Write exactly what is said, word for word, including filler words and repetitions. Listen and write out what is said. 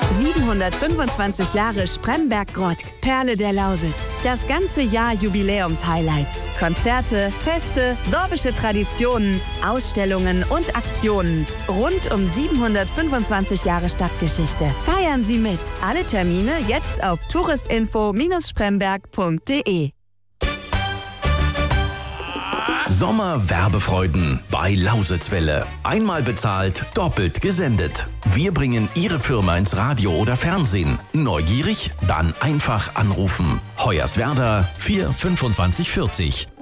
siebenhundertfünfundzwanzig Jahre Spremberg-Grott, Perle der Lausitz. Das ganze Jahr Jubiläums-Highlights. Konzerte, Feste, sorbische Traditionen, Ausstellungen und Aktionen. Rund um siebenhundertfünfundzwanzig Jahre Stadtgeschichte. Feiern Sie mit. Alle Termine jetzt auf touristinfo spremberg punkt de. Sommerwerbefreuden bei Lausitzwelle. Einmal bezahlt, doppelt gesendet. Wir bringen Ihre Firma ins Radio oder Fernsehen. Neugierig? Dann einfach anrufen. Hoyerswerda vier fünfundzwanzig vierzig.